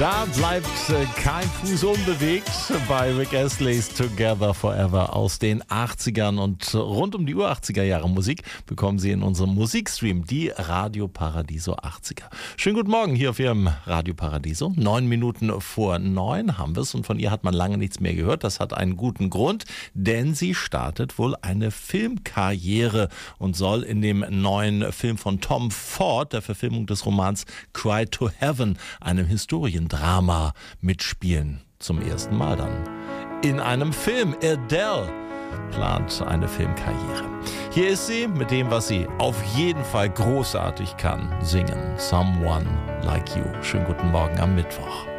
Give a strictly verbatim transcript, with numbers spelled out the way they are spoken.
Da bleibt äh, kein Fuß unbewegt bei Rick Astley's Together Forever aus den achtzigern. Und rund um die Uhr achtziger Jahre Musik bekommen Sie in unserem Musikstream, die Radio Paradiso achtziger. Schönen guten Morgen hier auf Ihrem Radio Paradiso. Neun Minuten vor neun haben wir es und von ihr hat man lange nichts mehr gehört. Das hat einen guten Grund, denn sie startet wohl eine Filmkarriere und soll in dem neuen Film von Tom Ford, der Verfilmung des Romans Cry to Heaven, einem Historiendrama mitspielen. Zum ersten Mal dann. In einem Film. Adele plant eine Filmkarriere. Hier ist sie mit dem, was sie auf jeden Fall großartig kann. Singen. Someone Like You. Schönen guten Morgen am Mittwoch.